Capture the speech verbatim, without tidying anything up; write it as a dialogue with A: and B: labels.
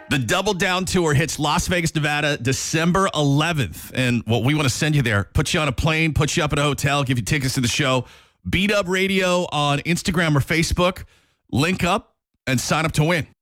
A: The Double Down Tour hits Las Vegas, Nevada, December eleventh. And what we want to send you there, put you on a plane, put you up in a hotel, give you tickets to the show. B-Dub Radio on Instagram or Facebook. Link up and sign up to win.